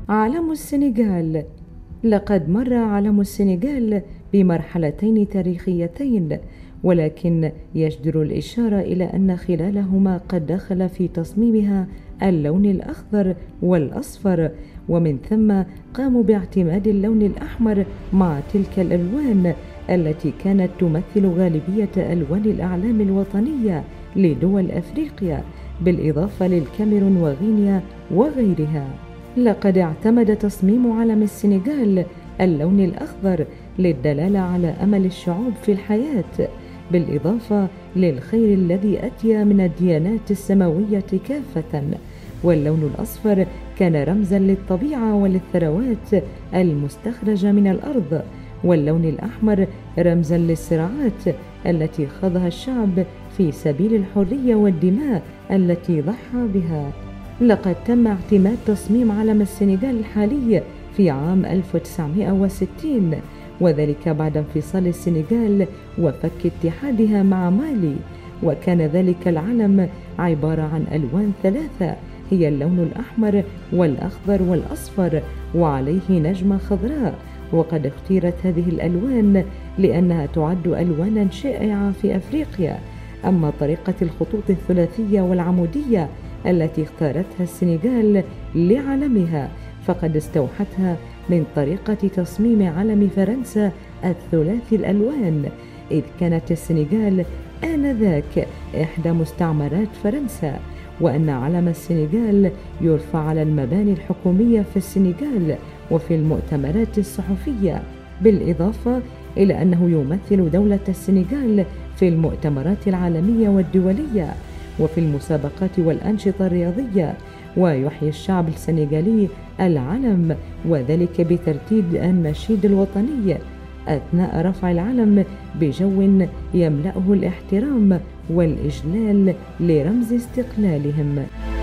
علم السنغال. لقد مر علم السنغال بمرحلتين تاريخيتين، ولكن يجدر الإشارة إلى أن خلالهما قد دخل في تصميمها اللون الأخضر والأصفر، ومن ثم قاموا باعتماد اللون الأحمر مع تلك الألوان التي كانت تمثل غالبية ألوان الأعلام الوطنية لدول أفريقيا، بالإضافة للكاميرون وغينيا وغيرها. لقد اعتمد تصميم علم السنغال اللون الأخضر للدلالة على أمل الشعوب في الحياة، بالإضافة للخير الذي أتي من الديانات السماوية كافة، واللون الأصفر كان رمزا للطبيعة وللثروات المستخرجة من الأرض، واللون الأحمر رمزا للصراعات التي خاضها الشعب في سبيل الحرية والدماء التي ضحى بها. لقد تم اعتماد تصميم علم السنغال الحالي في عام 1960، وذلك بعد انفصال السنغال وفك اتحادها مع مالي، وكان ذلك العلم عبارة عن ألوان ثلاثة هي اللون الأحمر والأخضر والأصفر، وعليه نجمة خضراء. وقد اختيرت هذه الألوان لأنها تعد ألوانا شائعة في أفريقيا. أما طريقة الخطوط الثلاثية والعمودية التي اختارتها السنغال لعلمها فقد استوحتها من طريقة تصميم علم فرنسا الثلاثي الألوان، إذ كانت السنغال آنذاك إحدى مستعمرات فرنسا، وأن علم السنغال يرفع على المباني الحكومية في السنغال وفي المؤتمرات الصحفية، بالإضافة إلى أنه يمثل دولة السنغال في المؤتمرات العالمية والدولية وفي المسابقات والأنشطة الرياضية. ويحيي الشعب السنغالي العلم، وذلك بترتيب النشيد الوطني أثناء رفع العلم بجو يملأه الاحترام والإجلال لرمز استقلالهم.